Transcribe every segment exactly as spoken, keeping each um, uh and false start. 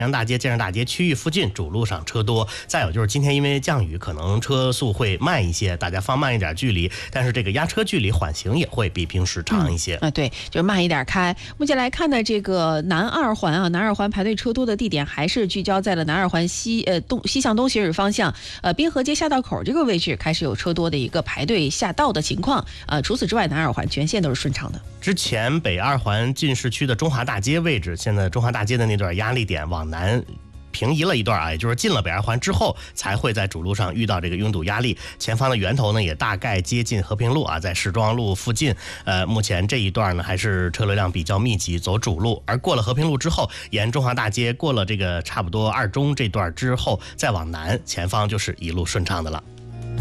阳大街、建设大街区域附近主路上车多。再有就是今天因为降雨，可能车速会慢一些，大家放慢一点距离，但是这个压车距离缓行也会比平时长一些。 嗯、啊，对，就是慢一点开。目前来看呢，这个南二环啊，南二环排队车多的地点还是聚焦在了南二环西呃东西向东行驶方向，呃滨河街下道口这个位置开始有车多的一个排队下道的情况。呃，除此之外，南二环全线都是顺畅的。 之前北二环进市区的中华大街位置，现在中华大街的那段压力点往南平移了一段啊，也就是进了北二环之后才会在主路上遇到这个拥堵压力。前方的源头呢也大概接近和平路啊，在市庄路附近。呃，目前这一段呢还是车流量比较密集，走主路。而过了和平路之后，沿中华大街过了这个差不多二中这段之后，再往南，前方就是一路顺畅的了。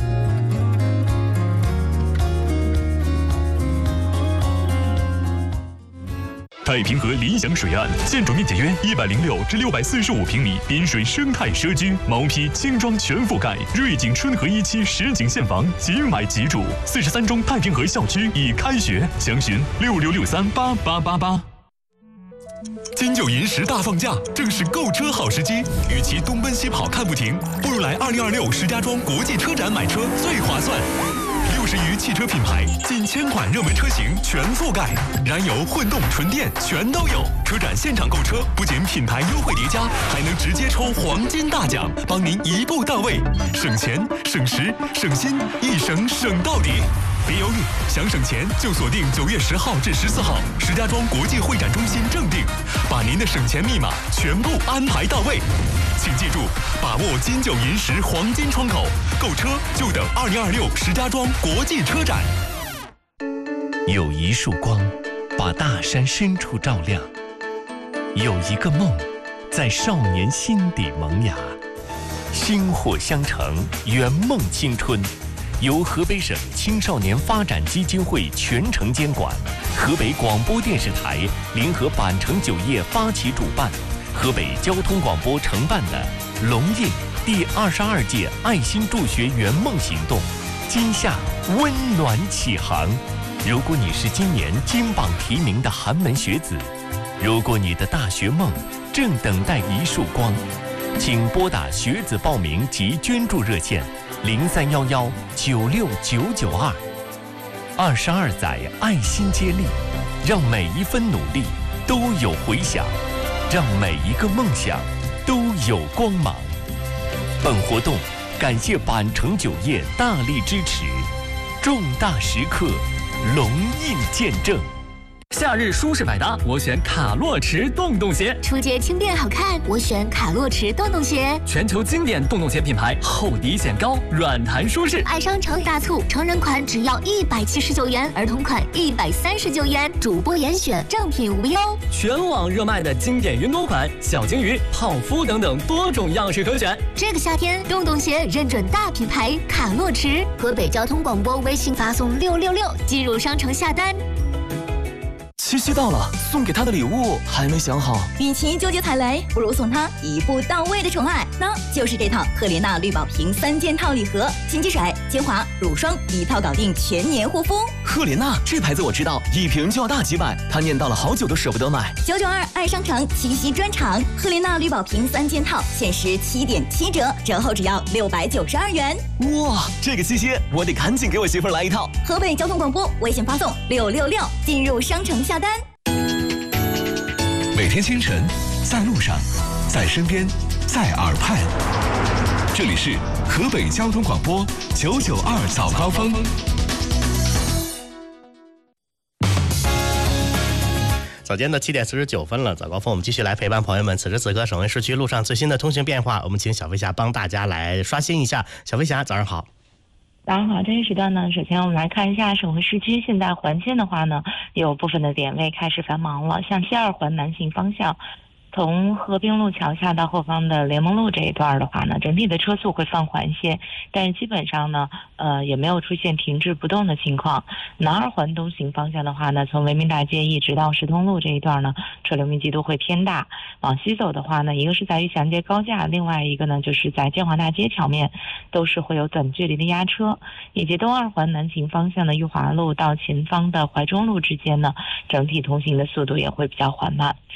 太平河理想水岸，建筑面积约一百零六至六百四十五平米，滨水生态社区，毛坯精装全覆盖，瑞景春和一期实景现房，即买即住。四十三中太平河校区已开学，详询六六六三八八八八。金九银十大放假，正是购车好时机。与其东奔西跑看不停，不如来二零二六石家庄国际车展买车最划算。六十余汽车品牌，近千款热门车型全覆盖，燃油、混动、纯电全都有。车展现场购车，不仅品牌优惠叠加，还能直接抽黄金大奖，帮您一步到位，省钱、省时、省心，一省省到底。别犹豫，想省钱就锁定九月十号至十四号，石家庄国际会展中心正定，把您的省钱密码全部安排到位。请记住，把握金九银十黄金窗口，购车就等二零二六石家庄国际车展。 有一束光，把大山深处照亮；有一个梦，在少年心底萌芽。薪火相承，圆梦青春。由河北省青少年发展基金会全程监管，河北广播电视台联合板城酒业发起主办，河北交通广播承办的龙印第二十二届爱心助学圆梦行动，今夏温暖启航。如果你是今年金榜题名的寒门学子，如果你的大学梦正等待一束光，请拨打学子报名及捐助热线零三幺幺九六九九二。二十二载爱心接力，让每一分努力都有回响，让每一个梦想都有光芒。本活动感谢板城酒业大力支持，重大时刻龙印见证。 夏日舒适百搭，我选卡洛驰洞洞鞋； 出街轻便好看，我选卡洛驰洞洞鞋。 全球经典洞洞鞋品牌，厚底显高，软弹舒适。 爱商城大促，成人款只要一百七十九元，儿童款一百三十九元，主播严选，正品无忧。 全网热卖的经典云朵款、小鲸鱼、泡芙等等多种样式可选。 这个夏天，洞洞鞋认准大品牌卡洛驰。河北交通广播微信发送六六六进入商城下单。 七夕到了，送给他的礼物还没想好。 与其纠结踩雷，不如送他一步到位的宠爱，那就是这套赫莲娜绿宝瓶三件套礼盒，金鸡水、精华、乳霜一套搞定全年护肤。 赫莲娜这牌子我知道，一瓶就要大几百，他念叨了好久都舍不得买。 九九二爱商城七夕专场，赫莲娜绿宝瓶三件套限时七点七折，折后只要六百九十二元。 哇，这个七夕我得赶紧给我媳妇儿来一套。 河北交通广播微信发送六六六进入商城下单。 每天清晨，在路上，在身边，在耳畔，这里是河北交通广播九九二早高峰。 早间的七点四十九分了，早高峰我们继续来陪伴朋友们。此时此刻，省会市区路上最新的通行变化，我们请小飞侠帮大家来刷新一下。小飞侠，早上好。 早上好，这一时段呢，首先我们来看一下省会市区现在环线的话呢，有部分的点位开始繁忙了，像西二环南行方向，从和平路桥下到后方的联盟路这一段的话呢，整体的车速会放缓一些，但是基本上呢，呃，也没有出现停滞不动的情况。南二环东行方向的话呢，从文明大街一直到石通路这一段呢，车流密集度会偏大。往西走的话呢，一个是在于祥街高架，另外一个呢就是在建华大街桥面，都是会有短距离的压车。以及东二环南行方向的裕华路到前方的怀中路之间呢，整体通行的速度也会比较缓慢。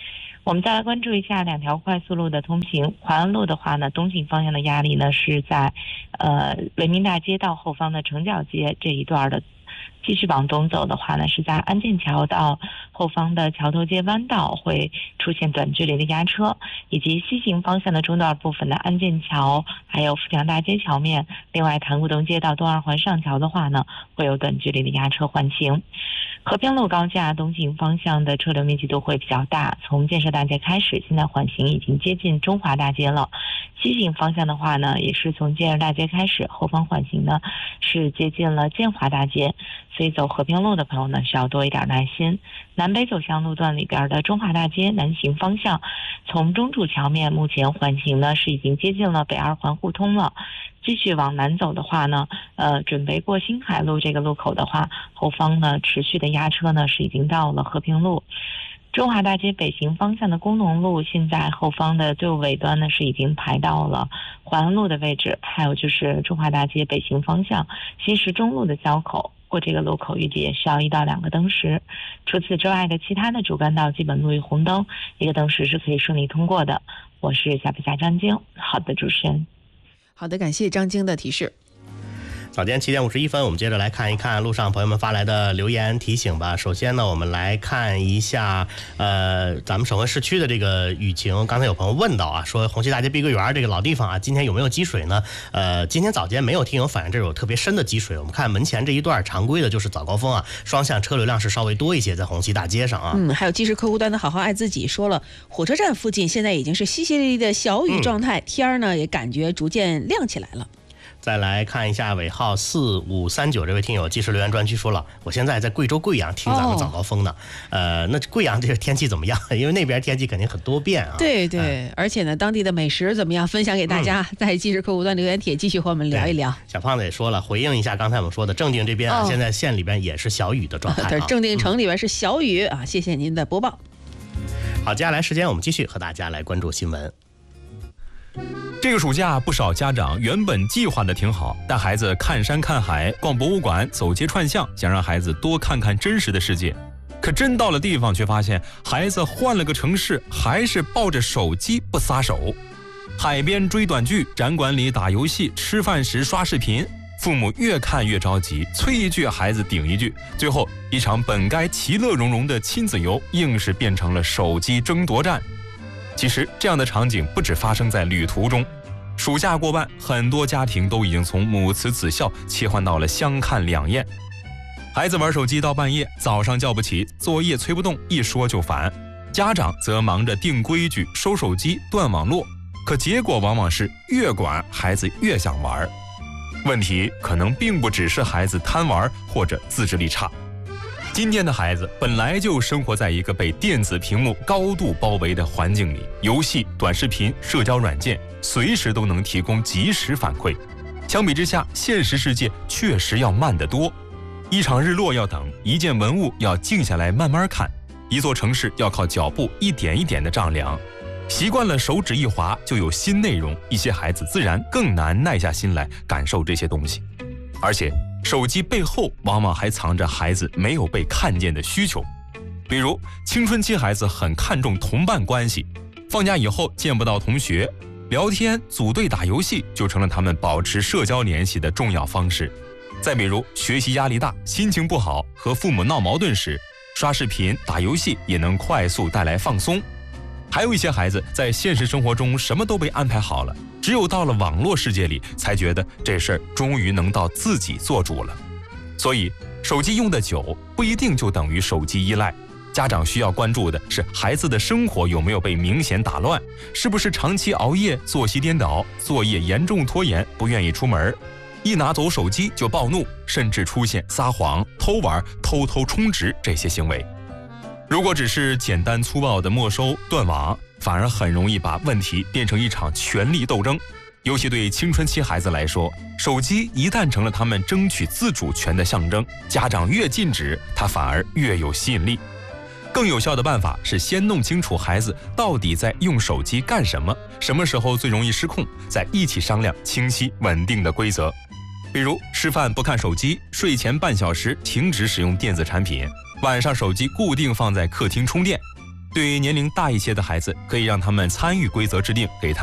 我们再来关注一下两条快速路的通行。淮安路的话呢，东行方向的压力呢是在呃维民大街到后方的城角街这一段的，继续往东走的话呢，是在安建桥到后方的桥头街弯道会出现短距离的压车，以及西行方向的中段部分的安建桥还有富强大街桥面，另外潭沽东街到东二环上桥的话呢，会有短距离的压车缓行。和平路高架东行方向的车流密集度会比较大，从建设大街开始，现在缓行已经接近中华大街了。西行方向的话呢，也是从建设大街开始，后方缓行呢是接近了建华大街，所以走和平路的朋友呢需要多一点耐心。南北走向路段里边的中华大街南行方向，从中柱桥面目前缓行呢是已经接近了北二环互通了。继续往南走的话呢，呃，准备过新海路这个路口的话，后方呢持续的压车呢是已经到了和平路。中华大街北行方向的工农路，现在后方的最尾端呢是已经排到了淮安路的位置，还有就是中华大街北行方向新石中路的交口，过这个路口预计也需要一到两个灯时。除此之外的其他的主干道基本路与红灯，一个灯时是可以顺利通过的。我是小皮侠张晶，好的，主持人。 好的，感谢张晶的提示。 早间七点五十一分，我们接着来看一看路上朋友们发来的留言提醒吧。首先呢，我们来看一下，呃，咱们省会市区的这个雨情。刚才有朋友问到啊，说红旗大街碧桂园这个老地方啊，今天有没有积水呢？呃，今天早间没有听友反映这有特别深的积水。我们看门前这一段常规的就是早高峰啊，双向车流量是稍微多一些，在红旗大街上啊。 嗯，还有即时客户端的好好爱自己说了，火车站附近现在已经是淅淅沥沥的小雨状态，嗯、天儿呢也感觉逐渐亮起来了。 再来看一下尾号四五三九这位听友即时留言专区说了，我现在在贵州贵阳听咱们早高峰呢。哦、呃，那贵阳这个天气怎么样？因为那边天气肯定很多变啊。 对对，呃、而且呢，当地的美食怎么样？分享给大家，嗯、在即时客户端留言帖继续和我们聊一聊。 小胖子也说了，回应一下刚才我们说的正定这边啊，哦、现在县里边也是小雨的状态、啊。 正定城里边是小雨、嗯、啊，谢谢您的播报。 好，接下来时间我们继续和大家来关注新闻。 这个暑假，不少家长原本计划的挺好，带孩子看山看海、逛博物馆、走街串巷，想让孩子多看看真实的世界。可真到了地方，却发现孩子换了个城市，还是抱着手机不撒手。海边追短剧，展馆里打游戏，吃饭时刷视频，父母越看越着急，催一句孩子顶一句，最后一场本该其乐融融的亲子游，硬是变成了手机争夺战。其实这样的场景不只发生在旅途中，暑假过半，很多家庭都已经从母慈子孝切换到了相看两厌。孩子玩手机到半夜，早上叫不起，作业催不动，一说就烦。家长则忙着定规矩、收手机、断网络，可结果往往是越管孩子越想玩。问题可能并不只是孩子贪玩或者自制力差。今天的孩子本来就生活在一个被电子屏幕高度包围的环境里，游戏、短视频、社交软件随时都能提供及时反馈。相比之下，现实世界确实要慢得多。一场日落要等，一件文物要静下来慢慢看，一座城市要靠脚步一点一点的丈量。习惯了手指一滑就有新内容，一些孩子自然更难耐下心来感受这些东西。而且手机背后往往还藏着孩子没有被看见的需求，比如青春期孩子很看重同伴关系，放假以后见不到同学，聊天组队打游戏就成了他们保持社交联系的重要方式。再比如学习压力大，心情不好，和父母闹矛盾时，刷视频打游戏也能快速带来放松。还有一些孩子在现实生活中什么都被安排好了，只有到了网络世界里才觉得这事儿终于能到自己做主了。所以手机用的久不一定就等于手机依赖，家长需要关注的是孩子的生活有没有被明显打乱，是不是长期熬夜、作息颠倒、作业严重拖延、不愿意出门，一拿走手机就暴怒，甚至出现撒谎、偷玩、偷偷充值这些行为。如果只是简单粗暴的没收断网，反而很容易把问题变成一场权力斗争。尤其对青春期孩子来说，手机一旦成了他们争取自主权的象征，家长越禁止，它反而越有吸引力。更有效的办法是先弄清楚孩子到底在用手机干什么，什么时候最容易失控，再一起商量清晰稳定的规则。比如吃饭不看手机，睡前半小时停止使用电子产品，晚上手机固定放在客厅充电。 对于年龄大一些的孩子，可以让他们参与规则制定，给他